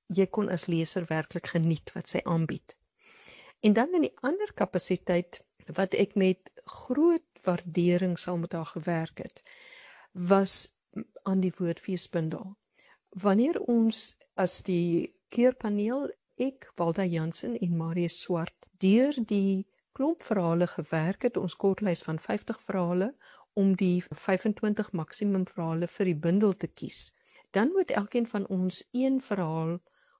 jy kon as leser werklik geniet wat sy aanbied. En dan in die ander kapasiteit, wat ek met groot waardering saam met haar gewerk het, was aan die woordfeesbundel. Wanneer ons as die keurpaneel, ek, Walda Jansen en Marius Swart, deur die klomp verhale gewerk het, ons kortlys van 50 verhale, om die 25 maksimum verhale vir die bundel te kies, dan moet elkeen van ons een verhaal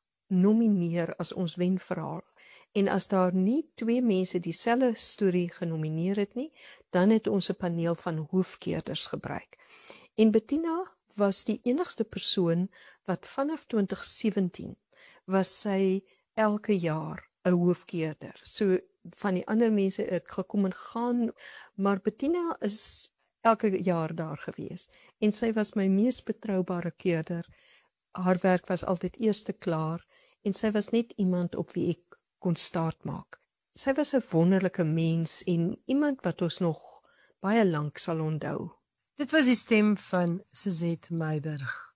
nomineer as ons wenverhaal. En as daar nie 2 mense dieselfde storie genomineer het nie, dan het ons 'n paneel van hoofkeerders gebruik. En Bettina was die enigste persoon wat vanaf 2017 was sy elke jaar 'n hoofkeerder. So van die ander mense het gekom en gaan, maar Bettina is elke jaar daar gewees. En sy was my mees betroubare keerder. Haar werk was altyd eerste klaar en sy was net iemand op wie ek kon staat maak. Sy was 'n wonderlike mens en iemand wat ons nog baie lank sal onthou. Dit was die stem van Suzette Meiburg.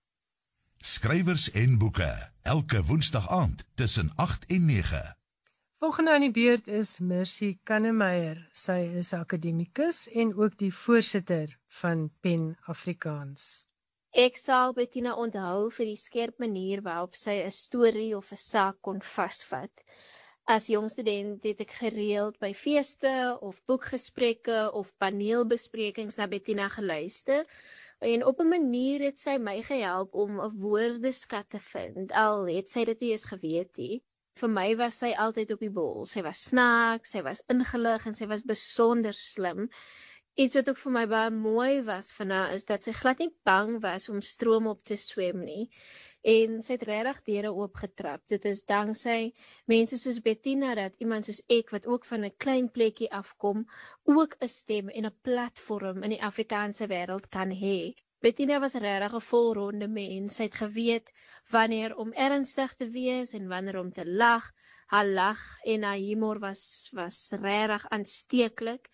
Skrywers en boeke, elke woensdag aand tussen 8 en 9. Volgende aan die beurt is Mercy Kannemeyer. Sy is akademikus en ook die voorsitter van PEN Afrikaans. Ek sal Bettina onthou vir die skerp manier waarop sy 'n storie of 'n saak kon vasvat. As jong student het ek gereeld by feeste of boekgesprekke of paneelbesprekings na Bettina geluister en op 'n manier het sy my gehelp om 'n woordeskat te vind, al het sy dit nie eens geweet nie. Vir my was sy altyd op die bol. Sy was snaaks, sy was ingelig en sy was besonder slim. Iets wat ook vir my baie mooi was van haar is dat sy glad nie bang was om stroom op te swem nie. En sy het regtig deure oopgetrap. Dit is danksy mense soos Bettina dat iemand soos ek, wat ook van 'n klein plekkie afkom, ook 'n stem en 'n platform in die Afrikaanse wêreld kan hê. Bettina was regtig 'n volronde mens. Sy het geweet wanneer om ernstig te wees en wanneer om te lag. Haar lag en haar humor was regtig aansteeklik.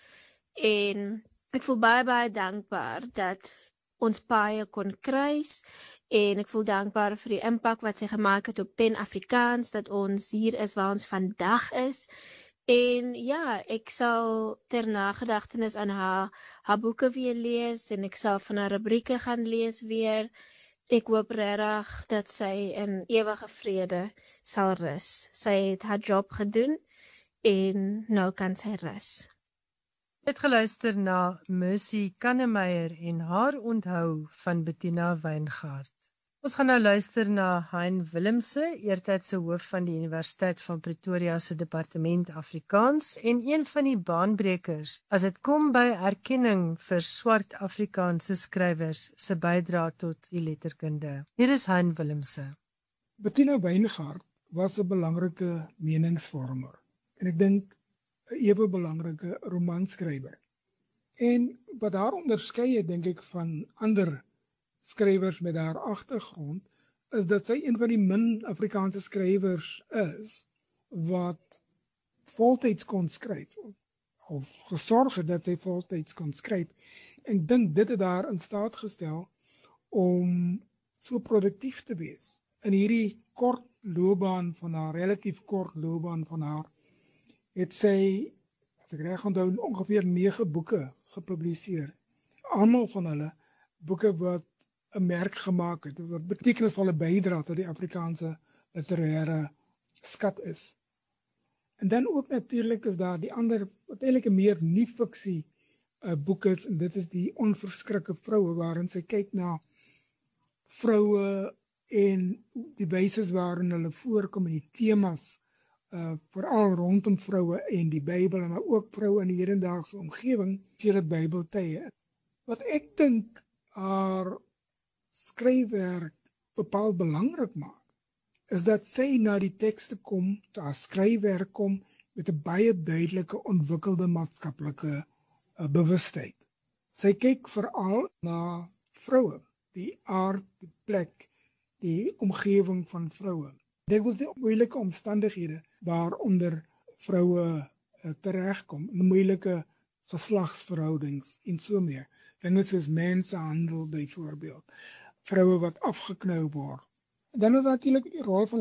En ek voel baie dankbaar dat ons paie kon kruis en ek voel dankbaar vir die impak wat sy gemaak het op PEN Afrikaans, dat ons hier is waar ons vandag is. En ja, ek sal ter nagedagtenis aan haar boeke weer lees en ek sal van haar rubrieke gaan lees weer. Ek hoop regtig dat sy in ewige vrede sal rus. Sy het haar job gedoen en nou kan sy rus. Het geluister na Mercy Kannemeyer en haar onthou van Bettina Wijngaard. Ons gaan nou luister na Hein Willemse, eertydse hoof van die Universiteit van Pretoria se departement Afrikaans en een van die baanbrekers as dit kom by erkenning vir swart Afrikaanse skrywers se bydrae tot die letterkunde. Hier is Hein Willemse. Bettina Wijngaard was 'n belangrike meningsvormer en ek dink 'n ewe belangrike romanskrywer. En wat haar onderskei het, dink ek, van ander skrywers met haar agtergrond, is dat sy een van die min Afrikaanse skrywers is wat voltyds kon skryf of gesorg het dat sy voltyds kon skryf. En dink dit het haar in staat gestel om so produktief te wees. In hierdie kort loopbaan van haar, relatief kort loopbaan van haar, het sy, as ek reg onthou, ongeveer 9 boeke gepubliseer. Almal van hulle boeke wat 'n merk gemaak het, wat betekenisvolle bydrae tot die Afrikaanse literêre skat is. En dan ook natuurlik is daar die ander, wat eintlik 'n meer nie-fiksie boek is, en dit is die Onverskrikke Vroue, waarin sy kyk na vroue en die wyse waarin hulle voorkom en die temas, veral rondom vroue en die Bybel, maar ook vroue in die hedendaagse omgewing, sedert Bybeltye. Wat ek dink haar skryfwerk bepaald belangrik maak, is dat sy na die tekste kom, haar skryfwerk kom, met 'n baie duidelike ontwikkelde maatskaplike bewustheid. Sy kyk veral na vroue, die aard, die plek, die omgewing van vroue. Dit was die moeilike omstandighede waaronder vroue teregkom, moeilike geslagsverhoudings en so meer. Dinge soos mensenhandel byvoorbeeld, vroue wat afgeknou word. En dan is natuurlik die rol van